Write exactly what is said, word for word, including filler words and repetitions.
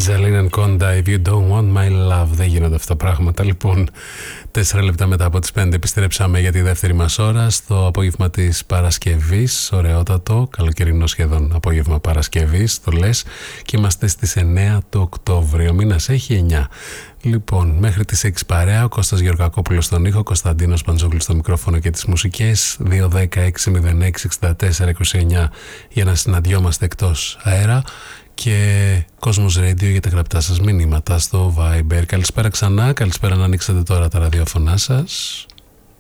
Jalen Conda, if you don't want my love. Δεν γίνονται αυτά τα πράγματα. Λοιπόν, τέσσερα λεπτά μετά από τις πέντε επιστρέψαμε για τη δεύτερη μας ώρα στο απόγευμα της Παρασκευής. Ωραιότατο, καλοκαιρινό σχεδόν απόγευμα Παρασκευής, το λες. Και είμαστε στις εννέα του Οκτώβρη. Ο μήνας έχει εννιά. Λοιπόν, μέχρι τις έξι παρέα, ο Κώστας Γεωργακόπουλος στον ήχο, Κωνσταντίνος Παντζόγλους στο μικρόφωνο και τις μουσικές. Δύο δέκα έξι μηδέν έξι εξήντα τέσσερα είκοσι εννιά για να συναντιόμαστε εκτός αέρα. Και Κόσμος Radio για τα γραπτά σας μηνύματα στο Viber. Καλησπέρα ξανά, καλησπέρα να ανοίξετε τώρα τα ραδιόφωνά σας.